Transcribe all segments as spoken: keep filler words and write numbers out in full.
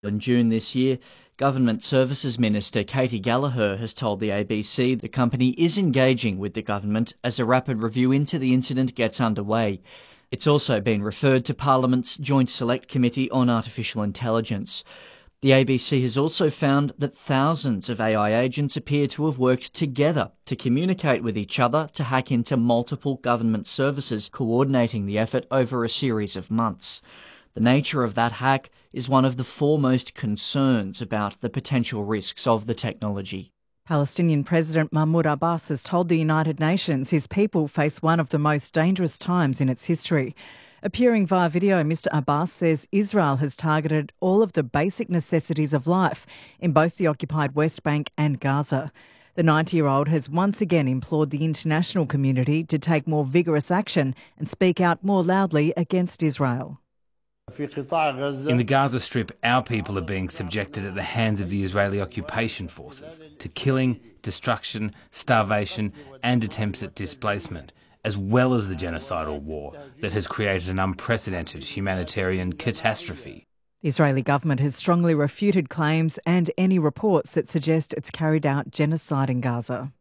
In June this year, Government Services Minister Katie Gallagher has told the A B C the company is engaging with the government as a rapid review into the incident gets underway. It's also been referred to Parliament's Joint Select Committee on Artificial Intelligence. The A B C has also found that thousands of A I agents appear to have worked together to communicate with each other to hack into multiple government services, coordinating the effort over a series of months. The nature of that hack is one of the foremost concerns about the potential risks of the technology. Palestinian President Mahmoud Abbas has told the United Nations his people face one of the most dangerous times in its history. Appearing via video, Mister Abbas says Israel has targeted all of the basic necessities of life in both the occupied West Bank and Gaza. The ninety-year-old has once again implored the international community to take more vigorous action and speak out more loudly against Israel. In the Gaza Strip, our people are being subjected at the hands of the Israeli occupation forces to killing, destruction, starvation and attempts at displacement, as well as the genocidal war that has created an unprecedented humanitarian catastrophe. The Israeli government has strongly refuted claims and any reports that suggest it's carried out genocide in Gaza.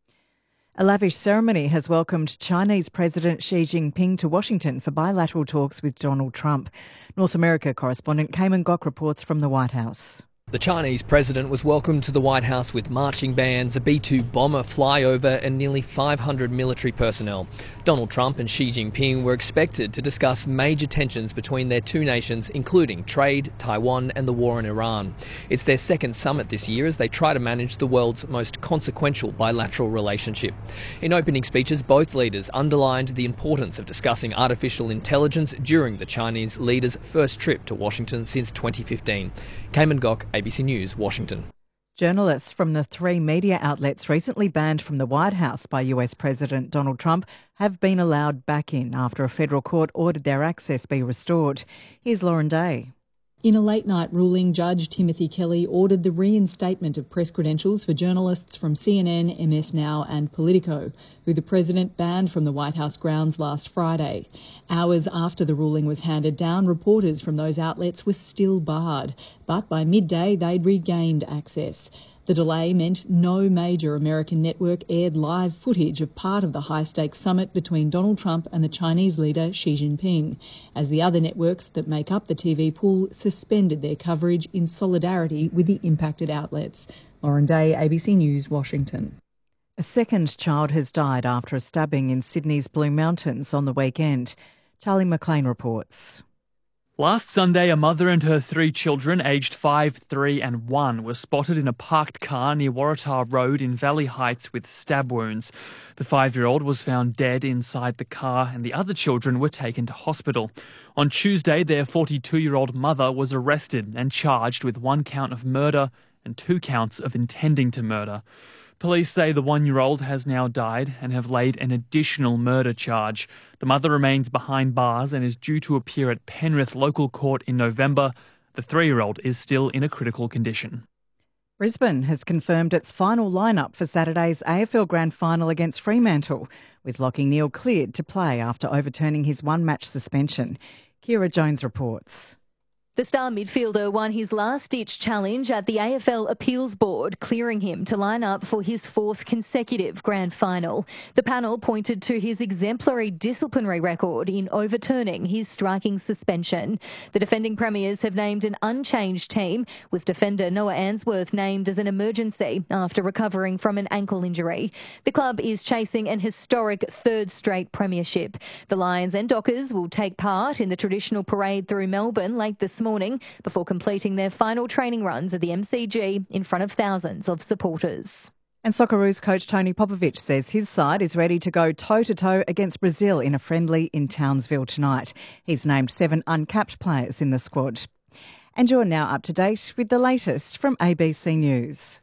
A lavish ceremony has welcomed Chinese President Xi Jinping to Washington for bilateral talks with Donald Trump. North America correspondent Cayman Gok reports from the White House. The Chinese president was welcomed to the White House with marching bands, a B two bomber flyover and nearly five hundred military personnel. Donald Trump and Xi Jinping were expected to discuss major tensions between their two nations, including trade, Taiwan and the war in Iran. It's their second summit this year as they try to manage the world's most consequential bilateral relationship. In opening speeches, both leaders underlined the importance of discussing artificial intelligence during the Chinese leaders' first trip to Washington since twenty fifteen. Cayman Gok, A B C News, Washington. Journalists from the three media outlets recently banned from the White House by U S President Donald Trump have been allowed back in after a federal court ordered their access be restored. Here's Lauren Day. In a late-night ruling, Judge Timothy Kelly ordered the reinstatement of press credentials for journalists from C N N, M S Now and Politico, who the president banned from the White House grounds last Friday. Hours after the ruling was handed down, reporters from those outlets were still barred, but by midday they'd regained access. The delay meant no major American network aired live footage of part of the high-stakes summit between Donald Trump and the Chinese leader Xi Jinping, as the other networks that make up the T V pool suspended their coverage in solidarity with the impacted outlets. Lauren Day, A B C News, Washington. A second child has died after a stabbing in Sydney's Blue Mountains on the weekend. Charlie McLean reports. Last Sunday, a mother and her three children, aged five, three and one, were spotted in a parked car near Waratah Road in Valley Heights with stab wounds. The five-year-old was found dead inside the car and the other children were taken to hospital. On Tuesday, their forty-two-year-old mother was arrested and charged with one count of murder and two counts of intending to murder. Police say the one-year-old has now died and have laid an additional murder charge. The mother remains behind bars and is due to appear at Penrith Local Court in November. The three-year-old is still in a critical condition. Brisbane has confirmed its final lineup for Saturday's A F L Grand Final against Fremantle, with Lachie Neale cleared to play after overturning his one-match suspension. Kira Jones reports. The star midfielder won his last-ditch challenge at the A F L Appeals Board, clearing him to line up for his fourth consecutive grand final. The panel pointed to his exemplary disciplinary record in overturning his striking suspension. The defending premiers have named an unchanged team, with defender Noah Answorth named as an emergency after recovering from an ankle injury. The club is chasing an historic third straight premiership. The Lions and Dockers will take part in the traditional parade through Melbourne late this morning before completing their final training runs at the M C G in front of thousands of supporters. And Socceroos coach Tony Popovic says his side is ready to go toe-to-toe against Brazil in a friendly in Townsville tonight. He's named seven uncapped players in the squad. And you're now up to date with the latest from A B C News.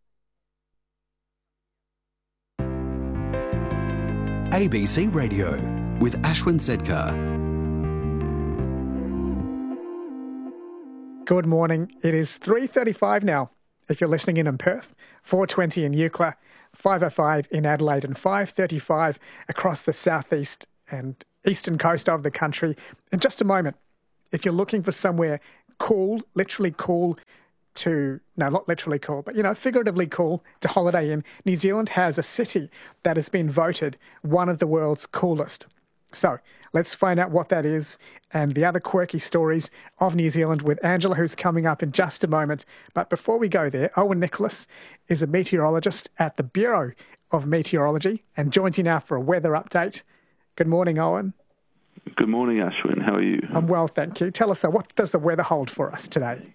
A B C Radio with Ashwin Sedkar. Good morning. It is three thirty-five now if you're listening in in Perth, four twenty in Eucla, five oh five in Adelaide and five thirty-five across the southeast and eastern coast of the country. In just a moment, if you're looking for somewhere cool, literally cool to, no, not literally cool, but, you know, figuratively cool to holiday in, New Zealand has a city that has been voted one of the world's coolest. So let's find out what that is and the other quirky stories of New Zealand with Angela, who's coming up in just a moment. But before we go there, Owen Nicholas is a meteorologist at the Bureau of Meteorology and joins you now for a weather update. Good morning, Owen. Good morning, Ashwin. How are you? I'm well, thank you. Tell us, uh, what does the weather hold for us today?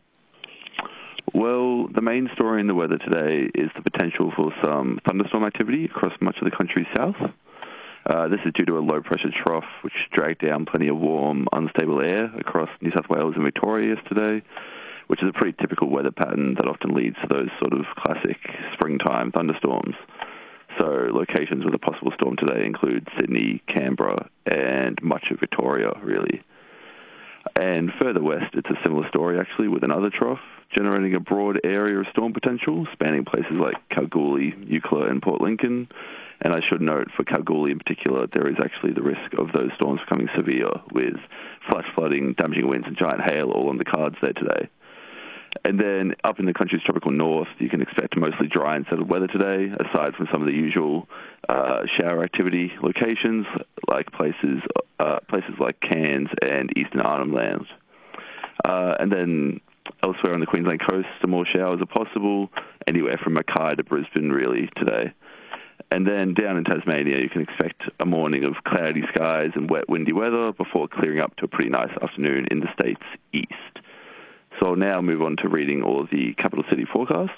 Well, the main story in the weather today is the potential for some thunderstorm activity across much of the country's south. Uh, this is due to a low-pressure trough which dragged down plenty of warm, unstable air across New South Wales and Victoria yesterday, which is a pretty typical weather pattern that often leads to those sort of classic springtime thunderstorms. So locations with a possible storm today include Sydney, Canberra, and much of Victoria, really. And further west, it's a similar story, actually, with another trough, generating a broad area of storm potential, spanning places like Kalgoorlie, Eucla, and Port Lincoln. And I should note, for Kalgoorlie in particular, there is actually the risk of those storms becoming severe, with flash flooding, damaging winds, and giant hail all on the cards there today. And then up in the country's tropical north, you can expect mostly dry and settled weather today, aside from some of the usual uh, shower activity locations, like places uh, places like Cairns and Eastern Arnhem Land. Uh, and then elsewhere on the Queensland coast, some more showers are possible, anywhere from Mackay to Brisbane, really, today. And then down in Tasmania, you can expect a morning of cloudy skies and wet, windy weather before clearing up to a pretty nice afternoon in the state's east. So I'll now move on to reading all of the capital city forecasts.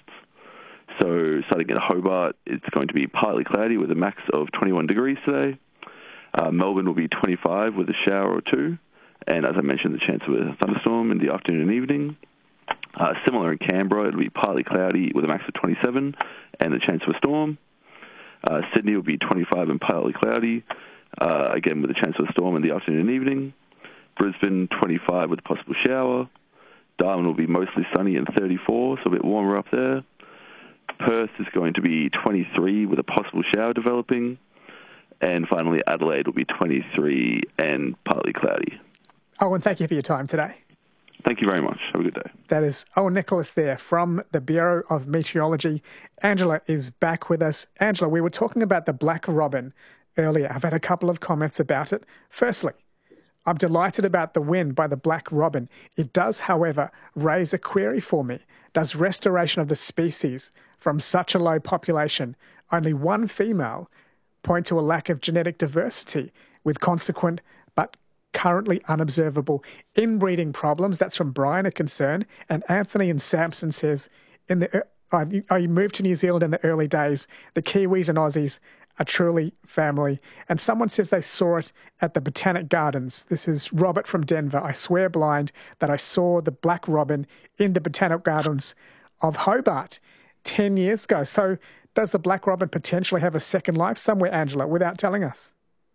So starting in Hobart, it's going to be partly cloudy with a max of twenty-one degrees today. Uh, Melbourne will be twenty-five with a shower or two. And as I mentioned, the chance of a thunderstorm in the afternoon and evening. Uh, similar in Canberra, it'll be partly cloudy with a max of twenty-seven and the chance of a storm. Uh, Sydney will be twenty-five and partly cloudy, uh, again with a chance of a storm in the afternoon and evening. Brisbane, twenty-five with a possible shower. Darwin will be mostly sunny and thirty-four, so a bit warmer up there. Perth is going to be twenty-three with a possible shower developing. And finally, Adelaide will be twenty-three and partly cloudy. Owen, thank you for your time today. Thank you very much. Have a good day. That is Owen Nicholas there from the Bureau of Meteorology. Angela is back with us. Angela, we were talking about the black robin earlier. I've had a couple of comments about it. Firstly, I'm delighted about the win by the black robin. It does, however, raise a query for me. Does restoration of the species from such a low population, only one female, point to a lack of genetic diversity with consequent but currently unobservable inbreeding problems? That's from Brian, a concern. And Anthony in Sampson says, in the uh, I moved to New Zealand in the early days. The Kiwis and Aussies are truly family. And someone says they saw it at the Botanic Gardens. This is Robert from Denver. I swear blind that I saw the black robin in the Botanic Gardens of Hobart ten years ago. So does the black robin potentially have a second life somewhere, Angela, without telling us?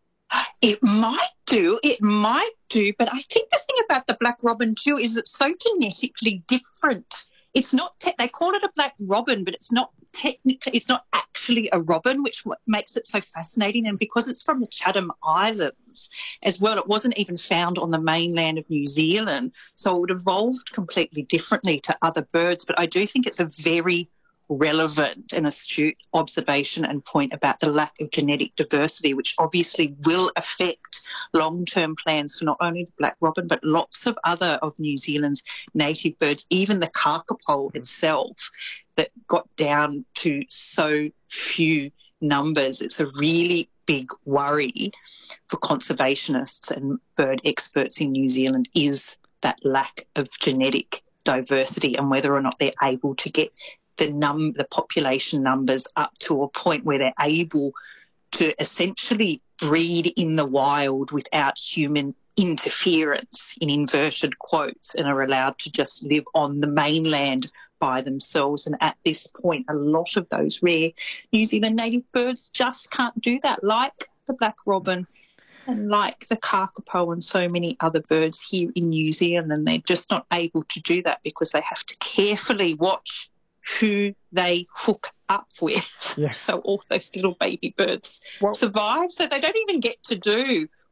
It might do, it might do, but I think the thing about the black robin too is it's so genetically different. It's not, te- they call it a black robin, but it's not technically, it's not actually a robin, which makes it so fascinating. And because it's from the Chatham Islands as well, it wasn't even found on the mainland of New Zealand. So it evolved completely differently to other birds. But I do think it's a very relevant and astute observation and point about the lack of genetic diversity, which obviously will affect long-term plans for not only the black robin, but lots of other of New Zealand's native birds, even the kakapo itself, that got down to so few numbers. It's a really big worry for conservationists and bird experts in New Zealand, is that lack of genetic diversity and whether or not they're able to get the num the population numbers up to a point where they're able to essentially breed in the wild without human interference, in inverted quotes, and are allowed to just live on the mainland by themselves. And at this point, a lot of those rare New Zealand native birds just can't do that, like the black robin and like the kakapo and so many other birds here in New Zealand. And they're just not able to do that because they have to carefully watch who they hook up with. Yes. So all those little baby birds well, survive. So they don't even get to do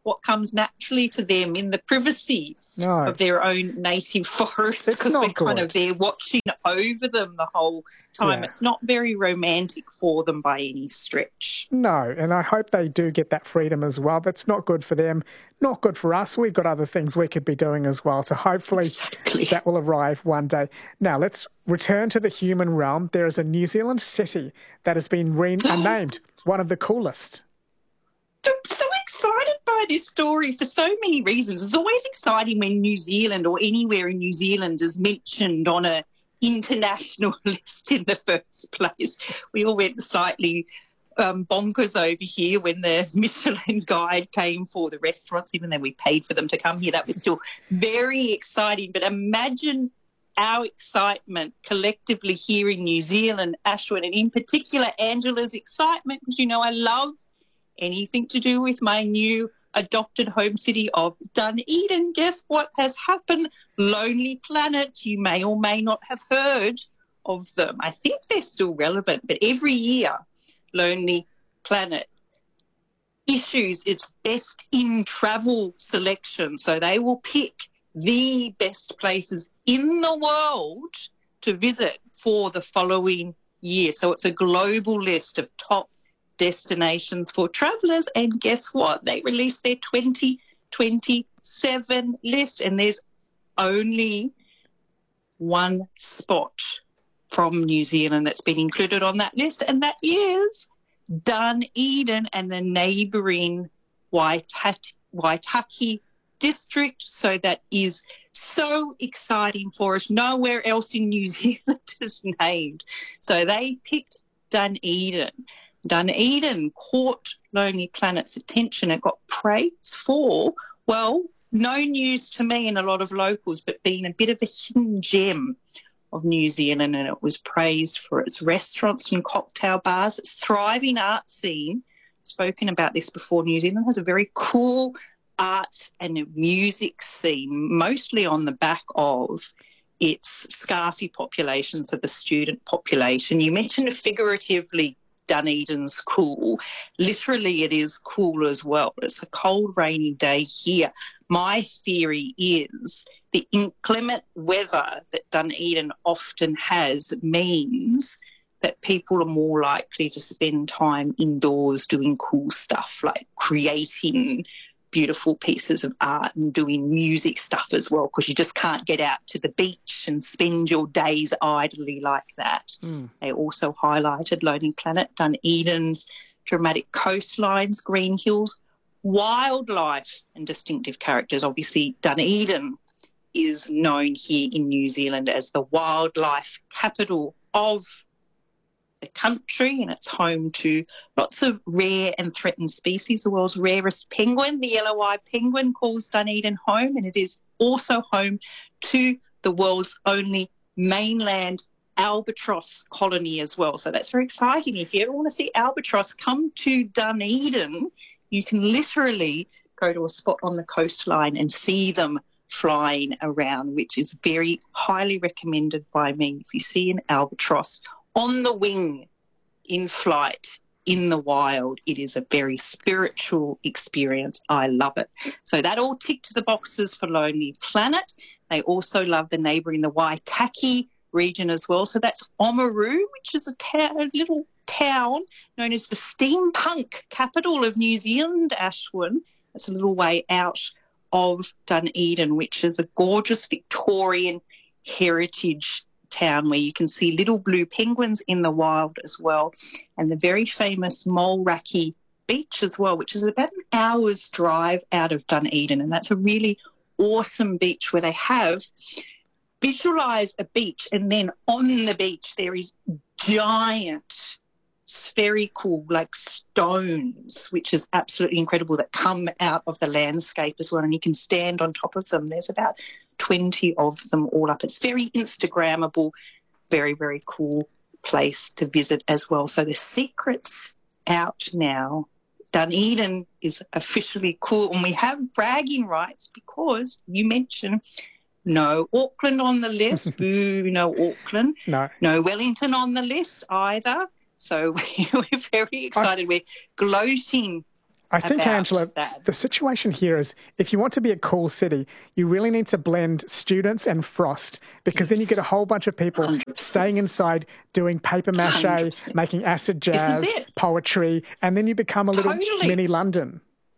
what comes naturally to them in the privacy no. of their own native forest, because we're good. kind of there watching over them the whole time. Yeah. It's not very romantic for them by any stretch. No, and I hope they do get that freedom as well, but it's not good for them, not good for us. We've got other things we could be doing as well, so hopefully exactly. that will arrive one day. Now, let's return to the human realm. There is a New Zealand city that has been renamed, one of the coolest. I'm so excited by this story for so many reasons. It's always exciting when New Zealand or anywhere in New Zealand is mentioned on an international list in the first place. We all went slightly um, bonkers over here when the Michelin guide came for the restaurants, even though we paid for them to come here. That was still very exciting. But imagine our excitement collectively here in New Zealand, Ashwin, and in particular Angela's excitement, because, you know, I love anything to do with my new adopted home city of Dunedin. Guess what has happened? Lonely Planet. You may or may not have heard of them. I think they're still relevant, but every year Lonely Planet issues its best in travel selection. So they will pick the best places in the world to visit for the following year. So it's a global list of top destinations for travellers, and guess what? They released their twenty twenty-seven list, and there's only one spot from New Zealand that's been included on that list, and that is Dunedin and the neighbouring Waitaki, Waitaki district. So that is so exciting for us. Nowhere else in New Zealand is named. So they picked Dunedin. Dunedin caught Lonely Planet's attention. It got praise for, well, no news to me and a lot of locals, but being a bit of a hidden gem of New Zealand, and it was praised for its restaurants and cocktail bars, its thriving art scene. Spoken about this before. New Zealand has a very cool arts and music scene, mostly on the back of its scarfy population, so the student population. You mentioned figuratively Dunedin's cool. Literally, it is cool as well. It's a cold, rainy day here. My theory is the inclement weather that Dunedin often has means that people are more likely to spend time indoors doing cool stuff, like creating beautiful pieces of art and doing music stuff as well, because you just can't get out to the beach and spend your days idly like that. Mm. They also highlighted Lonely Planet, Dunedin's dramatic coastlines, green hills, wildlife and distinctive characters. Obviously, Dunedin is known here in New Zealand as the wildlife capital of the country, and it's home to lots of rare and threatened species. The world's rarest penguin, the yellow-eyed penguin, calls Dunedin home, and it is also home to the world's only mainland albatross colony as well. So that's very exciting. If you ever want to see albatross, come to Dunedin. You can literally go to a spot on the coastline and see them flying around, which is very highly recommended by me. If you see an albatross on the wing, in flight, in the wild, it is a very spiritual experience. I love it. So that all ticked the boxes for Lonely Planet. They also love the neighbouring, the Waitaki region as well. So that's Oamaru, which is a, ta- a little town known as the steampunk capital of New Zealand, Ashwin. It's a little way out of Dunedin, which is a gorgeous Victorian heritage town where you can see little blue penguins in the wild as well, and the very famous Mulraki Beach as well, which is about an hour's drive out of Dunedin, and that's a really awesome beach where they have visualise a beach, and then on the beach there is giant spherical like stones, which is absolutely incredible, that come out of the landscape as well, and you can stand on top of them. There's about twenty of them all up. It's very Instagrammable, very, very cool place to visit as well. So the secret's out now. Dunedin is officially cool, and we have bragging rights because you mentioned no Auckland on the list. Boo, no Auckland. No. No Wellington on the list either. So we're very excited. I, we're gloating I think, Angela, that. the situation here is if you want to be a cool city, you really need to blend students and frost, because yes. then you get a whole bunch of people one hundred percent staying inside doing paper mache, one hundred percent making acid jazz, poetry, and then you become a little totally. mini London.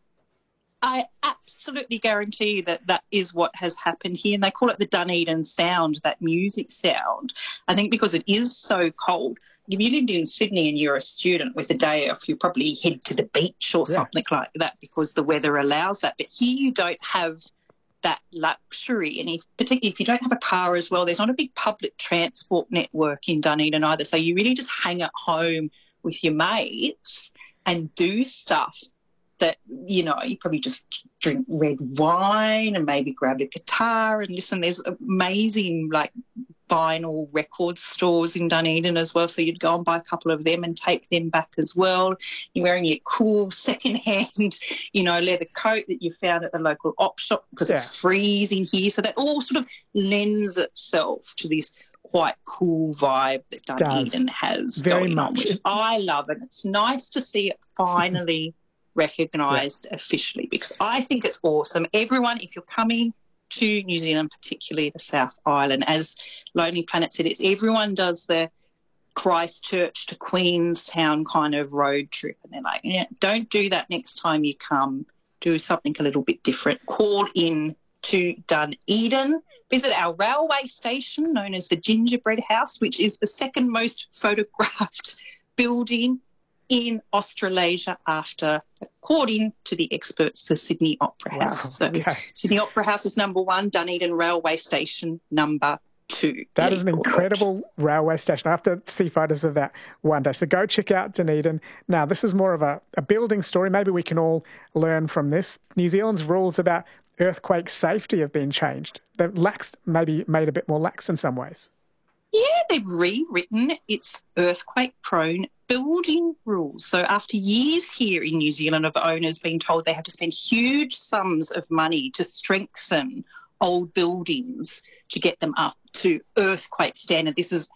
I absolutely guarantee you that that is what has happened here. And they call it the Dunedin sound, that music sound. I think because it is so cold. If you lived in Sydney and you're a student with a day off, you probably head to the beach or yeah. something like that because the weather allows that. But here you don't have that luxury. And if, particularly if you don't have a car as well, there's not a big public transport network in Dunedin either. So you really just hang at home with your mates and do stuff that, you know, you probably just drink red wine and maybe grab a guitar and listen. There's amazing, like, vinyl record stores in Dunedin as well, so you'd go and buy a couple of them and take them back as well. You're wearing your cool second-hand, you know, leather coat that you found at the local op shop because yeah. it's freezing here. So that all sort of lends itself to this quite cool vibe that Dunedin Does. has Very going much. on, which I love, and it's nice to see it finally recognised yeah. officially, because I think it's awesome. Everyone, if you're coming to New Zealand, particularly the South Island, as Lonely Planet said, it's everyone does the Christchurch to Queenstown kind of road trip, and they're like, yeah, don't do that next time you come. Do something a little bit different. Call in to Dunedin. Visit our railway station known as the Gingerbread House, which is the second most photographed building in Australasia after, according to the experts, the Sydney Opera House. Wow, okay. So Sydney Opera House is number one, Dunedin Railway Station number two. That is an incredible railway station. I have to see photos of that one day. So go check out Dunedin. Now, this is more of a, a building story. Maybe we can all learn from this. New Zealand's rules about earthquake safety have been changed. They're laxed, maybe made a bit more lax in some ways. Yeah, they've rewritten its earthquake-prone building rules. So after years here in New Zealand of owners being told they have to spend huge sums of money to strengthen old buildings to get them up to earthquake standard, this is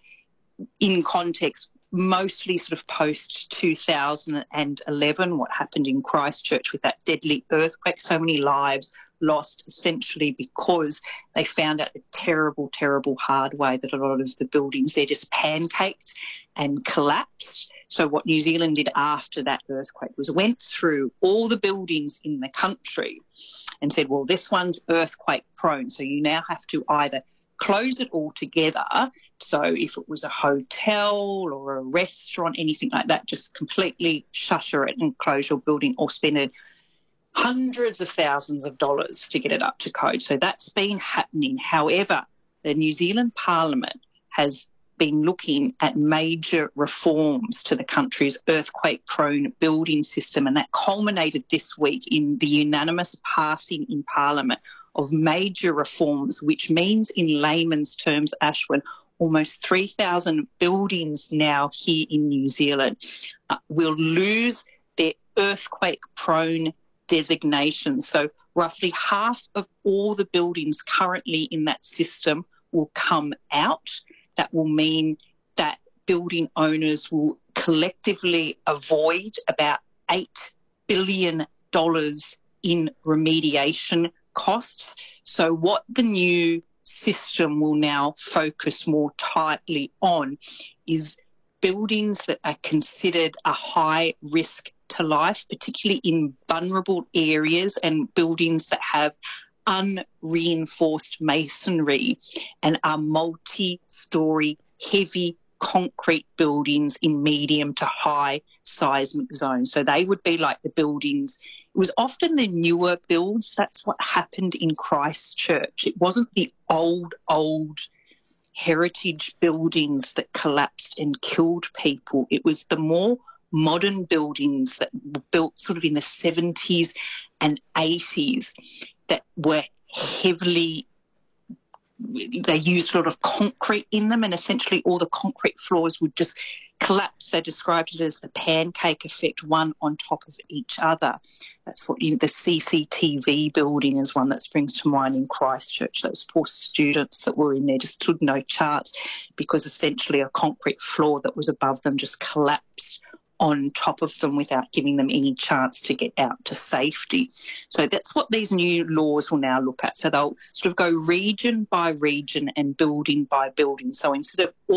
in context mostly sort of post two thousand eleven, what happened in Christchurch with that deadly earthquake, so many lives lost essentially because they found out the terrible, terrible hard way that a lot of the buildings, they're just pancaked and collapsed. So what New Zealand did after that earthquake was went through all the buildings in the country and said, well, this one's earthquake prone, so you now have to either close it all together. So if it was a hotel or a restaurant, anything like that, just completely shutter it and close your building, or spend it hundreds of thousands of dollars to get it up to code. So that's been happening. However, the New Zealand Parliament has been looking at major reforms to the country's earthquake-prone building system, and that culminated this week in the unanimous passing in Parliament of major reforms, which means in layman's terms, Ashwin, almost three thousand buildings now here in New Zealand uh, will lose their earthquake-prone designation. So roughly half of all the buildings currently in that system will come out. That will mean that building owners will collectively avoid about eight billion dollars in remediation costs. So what the new system will now focus more tightly on is buildings that are considered a high risk to life, particularly in vulnerable areas, and buildings that have unreinforced masonry and are multi-storey heavy concrete buildings in medium to high seismic zones. So they would be like the buildings. It was often the newer builds. That's what happened in Christchurch. It wasn't the old, old heritage buildings that collapsed and killed people. It was the more modern buildings that were built sort of in the seventies and eighties that were heavily, they used a lot of concrete in them, and essentially all the concrete floors would just collapse. They described it as the pancake effect, one on top of each other. That's what you, the C C T V building is one that springs to mind in Christchurch. Those poor students that were in there just stood no chance because essentially a concrete floor that was above them just collapsed on top of them without giving them any chance to get out to safety. So that's what these new laws will now look at. So they'll sort of go region by region and building by building. So instead of all